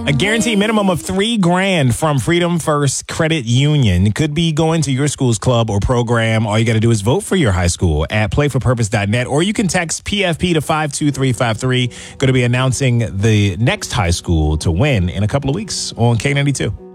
A guaranteed minimum of $3,000 from Freedom First Credit Union could be going to your school's club or program. All you got to do is vote for your high school at playforpurpose.net, or you can text PFP to 52353. Going to be announcing the next high school to win in a couple of weeks on K92.